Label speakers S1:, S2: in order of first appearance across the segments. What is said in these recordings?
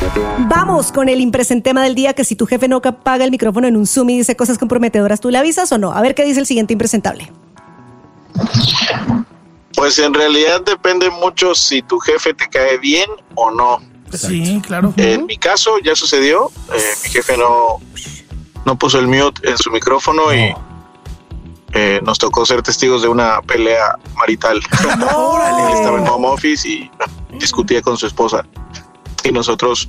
S1: Vamos con el impresentema del día, que si tu jefe no apaga el micrófono en un Zoom y dice cosas comprometedoras, ¿tú le avisas o no? A ver qué dice el siguiente impresentable.
S2: Pues en realidad depende mucho si tu jefe te cae bien o no.
S3: Sí, claro.
S2: En mi caso ya sucedió. Mi jefe no puso el mute en su micrófono y nos tocó ser testigos de una pelea marital. Él estaba en home office y discutía con su esposa. Y nosotros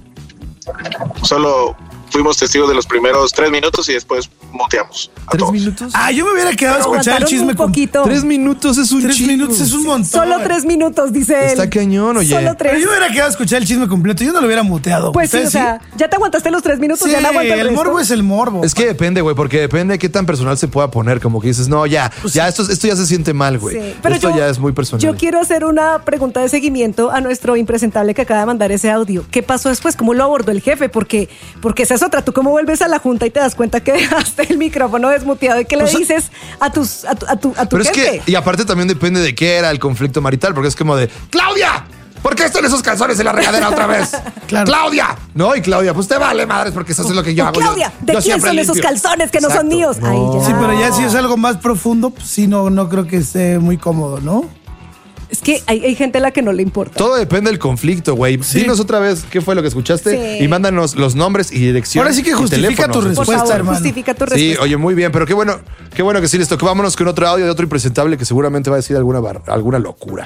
S2: solo fuimos testigos de los primeros 3 minutos y después muteamos.
S4: ¿3 minutos?
S3: Yo me hubiera quedado a escuchar el chisme
S1: un poquito.
S4: 3 minutos es un
S3: 3
S4: chingo.
S3: minutos es un montón.
S1: Solo 3 minutos, dice él.
S4: Está cañón, oye.
S1: Solo 3.
S3: Pero yo me hubiera quedado a escuchar el chisme completo. Yo no lo hubiera muteado.
S1: Pues sí, o
S3: ¿Ustedes
S1: sea, ya te aguantaste los 3 minutos,
S3: Sí,
S1: ya no aguantas el resto.
S3: morbo es el morbo.
S4: Es que depende, güey, porque depende de qué tan personal se pueda poner. Como que dices, no, ya esto ya se siente mal, güey.
S1: Sí, pero
S4: esto ya es muy personal.
S1: Yo quiero hacer una pregunta de seguimiento a nuestro impresentable que acaba de mandar ese audio. ¿Qué pasó después? ¿Cómo lo abordó el jefe? Porque esa es otra. ¿Tú cómo vuelves a la junta y te das cuenta que dejaste el micrófono desmuteado y qué le dices a tu
S4: Pero
S1: jefe?
S4: y aparte también depende de qué era el conflicto marital, porque es como de, ¡Claudia! ¿Por qué están esos calzones en la regadera otra vez?
S3: Claro.
S4: ¡Claudia! No, y Claudia, pues te vale madres porque eso es lo que yo hago.
S1: Claudia, ¿de
S4: yo
S1: quién son esos calzones que no son míos?
S4: No.
S1: Ay, ya.
S3: Sí, pero ya si es algo más profundo, pues sí, no creo que esté muy cómodo, ¿no?
S1: Es que hay gente a la que no le importa.
S4: Todo depende del conflicto, güey.
S3: Sí.
S4: Dinos otra vez qué fue lo que escuchaste
S1: Sí.
S4: y mándanos los nombres y dirección.
S3: Ahora sí que
S4: y
S3: justifica
S4: teléfonos.
S3: tu
S1: Por
S3: respuesta,
S1: favor,
S3: hermano.
S1: justifica tu
S4: Sí,
S1: respuesta.
S4: oye, muy bien, pero qué bueno que sí les tocó. Vámonos con otro audio de otro impresentable que seguramente va a decir alguna locura.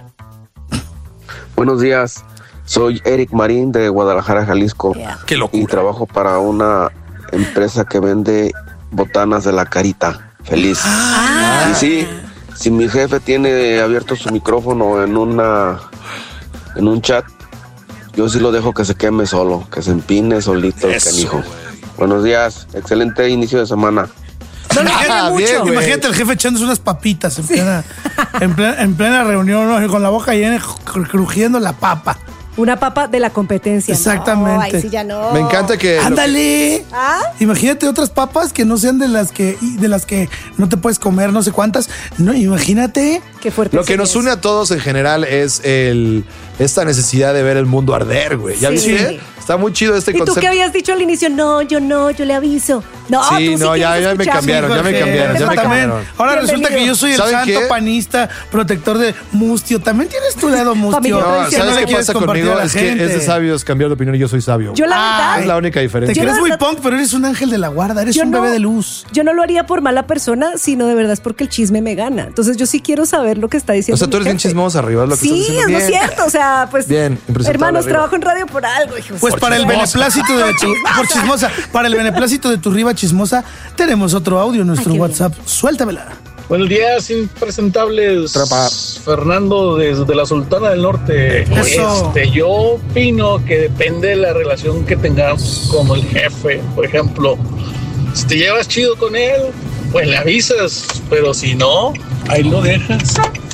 S5: Buenos días, soy Eric Marín de Guadalajara, Jalisco.
S1: Yeah.
S4: Qué locura.
S5: Y trabajo para una empresa que vende botanas de la Carita Feliz. Y sí, si mi jefe tiene abierto su micrófono en un chat, yo sí lo dejo que se queme solo, que se empine solito el canijo. Buenos días, excelente inicio de semana.
S1: No le queda mucho.
S4: bien, güey.
S3: Imagínate el jefe echándose unas papitas en plena reunión, ¿no? Con la boca llena, crujiendo la papa.
S1: Una papa de la competencia.
S3: Exactamente.
S1: No, ay, sí, ya no.
S4: Me encanta que...
S3: ¡Ándale!
S1: ¿Ah?
S3: Imagínate otras papas que no sean de las que no te puedes comer, no sé cuántas. No, imagínate.
S1: Qué fuerte.
S4: Lo que nos une a todos en general es esta necesidad de ver el mundo arder, güey. ¿Ya
S1: Sí.
S4: viste? Está muy chido este
S1: ¿Y tú
S4: concepto.
S1: qué habías dicho al inicio? No, yo le aviso. No,
S4: Sí,
S1: tú sí
S4: no, ya
S1: quieres
S4: me
S1: escuchar.
S4: cambiaron, ya me
S3: Jorge,
S4: cambiaron, ya me
S3: también.
S4: cambiaron.
S3: Ahora resulta que yo soy el
S4: ¿Saben
S3: santo
S4: qué?
S3: panista, protector de Mustio. También tienes tu lado Mustio.
S1: Familia
S4: No,
S1: tradicional.
S4: ¿sabes
S3: le
S4: qué
S3: quieres
S4: pasa
S3: compartir
S4: conmigo?
S3: a la
S4: Es que
S3: gente.
S4: es de sabios cambiar de opinión y yo soy sabio.
S1: Yo la verdad,
S4: Es la única
S3: Te
S4: diferencia.
S1: Yo
S3: crees
S1: la
S3: muy
S1: verdad-
S3: punk, pero eres un ángel de la guarda. Eres
S1: yo
S3: un
S1: no-
S3: bebé de luz.
S1: Yo no lo haría por mala persona, sino de verdad es porque el chisme me gana. Entonces yo sí quiero saber lo que está diciendo.
S4: O sea, tú
S1: mi
S4: eres bien
S1: jefe.
S4: chismosa, arriba es lo que
S1: Sí,
S4: estás diciendo.
S1: es lo
S4: Bien.
S1: cierto. O sea, pues,
S4: Bien, impresentable,
S1: hermanos,
S4: arriba.
S1: trabajo en radio por algo. Hijos.
S3: Pues para el beneplácito de por chismosa, para el beneplácito de tu riva chismosa, tenemos otro audio en nuestro
S1: Ay, qué
S3: WhatsApp. Suéltamela.
S6: Buenos días, impresentables.
S4: Trapa.
S6: Fernando desde la Sultana del Norte.
S3: Eso.
S6: Yo opino que depende de la relación que tengas con el jefe. Por ejemplo, si te llevas chido con él, pues le avisas, pero si no, ahí lo dejas.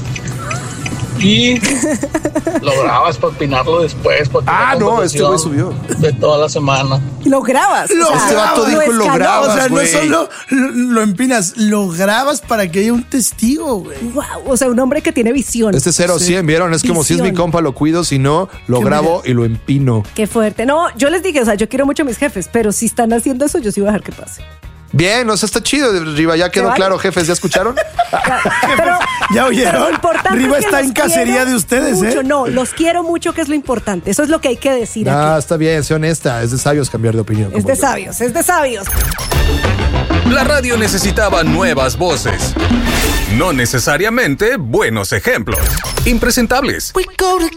S6: Y lo grabas para opinarlo después.
S4: No, este güey subió.
S6: De toda la semana.
S1: Lo grabas.
S4: Este vato dijo lo
S1: escaló.
S4: grabas,
S3: O sea, no
S4: güey.
S3: solo lo empinas, lo grabas para que haya un testigo, güey.
S1: Wow, o sea, un hombre que tiene visión.
S4: Este 0-100, ¿vieron? Es como si es mi
S1: Visión.
S4: compa, lo cuido, si no, lo
S3: Qué
S4: grabo y lo empino.
S1: Qué fuerte. No, yo les dije, o sea, yo quiero mucho a mis jefes, pero si están haciendo eso, yo sí voy a dejar que pase.
S4: Bien, o sea, está chido, Riva, ya quedó
S1: vale?
S4: claro, jefes, ¿ya escucharon?
S1: Pero,
S3: ¿Ya oyeron?
S1: pero lo importante
S3: Riva
S1: es que
S3: está
S1: los
S3: en cacería
S1: quiero
S3: de ustedes,
S1: mucho.
S3: ¿eh?
S1: No, los quiero mucho, que es lo importante. Eso es lo que hay que decir
S4: Ah,
S1: aquí.
S4: está bien, sé honesta, es de sabios cambiar de opinión.
S1: Es
S4: como
S1: de
S4: yo.
S1: sabios, es de sabios.
S7: La radio necesitaba nuevas voces. No necesariamente buenos ejemplos. Impresentables.